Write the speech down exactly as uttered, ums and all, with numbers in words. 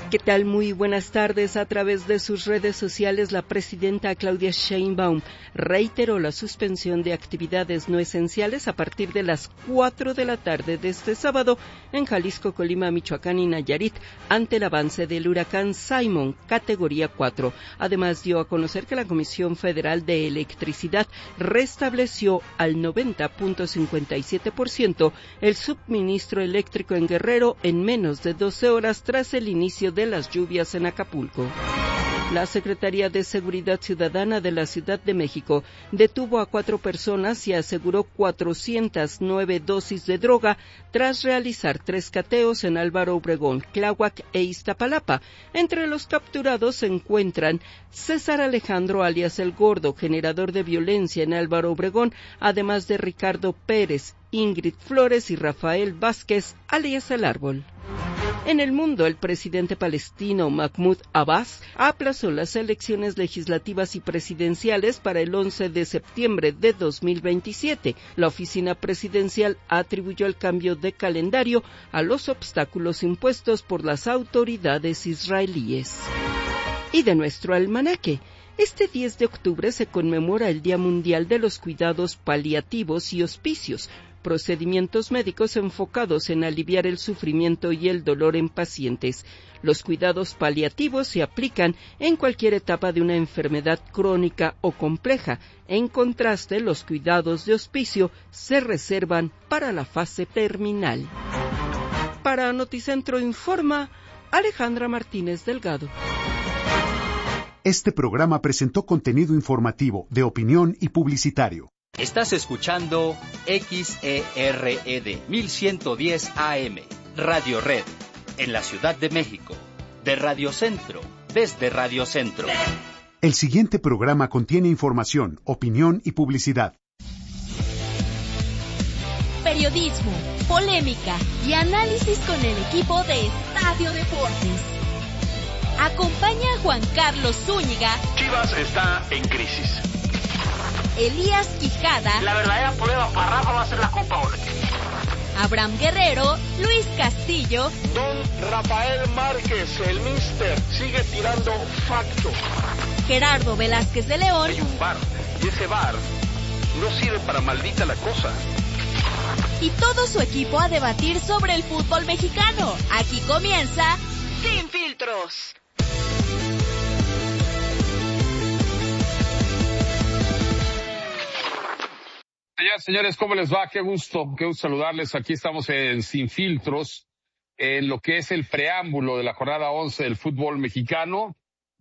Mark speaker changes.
Speaker 1: ¿Qué tal? Muy buenas tardes. A través de sus redes sociales, la presidenta Claudia Sheinbaum reiteró la suspensión de actividades no esenciales a partir de las cuatro de la tarde de este sábado en Jalisco, Colima, Michoacán y Nayarit ante el avance del huracán Simon, categoría cuatro. Además, dio a conocer que la Comisión Federal de Electricidad restableció al noventa punto cincuenta y siete por ciento el suministro eléctrico en Guerrero en menos de doce horas tras el inicio de de las lluvias en Acapulco. La Secretaría de Seguridad Ciudadana de la Ciudad de México detuvo a cuatro personas y aseguró cuatrocientas nueve dosis de droga tras realizar tres cateos en Álvaro Obregón, Tláhuac e Iztapalapa. Entre los capturados se encuentran César Alejandro alias El Gordo, generador de violencia en Álvaro Obregón, además de Ricardo Pérez, Ingrid Flores y Rafael Vázquez alias El Árbol. En el mundo, el presidente palestino Mahmoud Abbas aplazó las elecciones legislativas y presidenciales para el once de septiembre de dos mil veintisiete. La oficina presidencial atribuyó el cambio de calendario a los obstáculos impuestos por las autoridades israelíes. Y de nuestro almanaque. Este diez de octubre se conmemora el Día Mundial de los Cuidados Paliativos y Hospicios, procedimientos médicos enfocados en aliviar el sufrimiento y el dolor en pacientes. Los cuidados paliativos se aplican en cualquier etapa de una enfermedad crónica o compleja. En contraste, los cuidados de hospicio se reservan para la fase terminal. Para Noticentro Informa, Alejandra Martínez Delgado.
Speaker 2: Este programa presentó contenido informativo, de opinión y publicitario.
Speaker 3: Estás escuchando X E R E D mil ciento diez A M, Radio Red, en la Ciudad de México, de Radio Centro, desde Radio Centro.
Speaker 2: El siguiente programa contiene información, opinión y publicidad.
Speaker 4: Periodismo, polémica y análisis con el equipo de Estadio Deportes. Acompaña a Juan Carlos Zúñiga.
Speaker 5: Chivas está en crisis.
Speaker 4: Elías Quijada.
Speaker 5: La verdadera prueba para Rafa va a ser la Copa Oro.
Speaker 4: Abraham Guerrero, Luis Castillo.
Speaker 5: Don Rafael Márquez, el Mister, sigue tirando facto.
Speaker 4: Gerardo Velázquez de León.
Speaker 5: Hay un bar, y ese bar no sirve para maldita la cosa.
Speaker 4: Y todo su equipo a debatir sobre el fútbol mexicano. Aquí comienza Sin Filtros.
Speaker 6: Señoras, señores, ¿cómo les va? Qué gusto, qué gusto saludarles. Aquí estamos en Sin Filtros, en lo que es el preámbulo de la jornada once del fútbol mexicano.